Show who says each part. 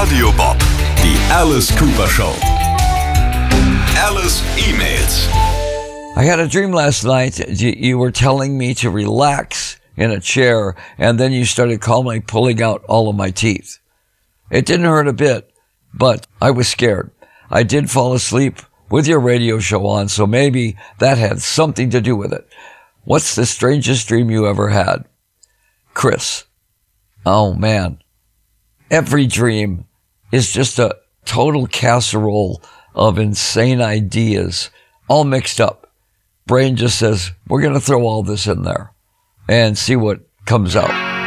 Speaker 1: Radio Bob. Die Alice Cooper Show. Alice E-Mails.
Speaker 2: I had a dream last night. You were telling me to relax in a chair, and then you started calmly pulling out all of my teeth. It didn't hurt a bit, but I was scared. I did fall asleep with your radio show on, so maybe that had something to do with it. What's the strangest dream you ever had? Chris. Oh, man. Every dream is just a total casserole of insane ideas, all mixed up. Brain just says, we're going to throw all this in there and see what comes out.